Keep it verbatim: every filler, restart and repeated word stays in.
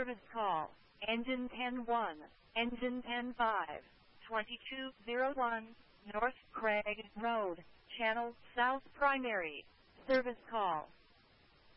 Service call. Engine ten one. Engine ten five. twenty-two oh one. North Craig Road. Channel South Primary. Service call.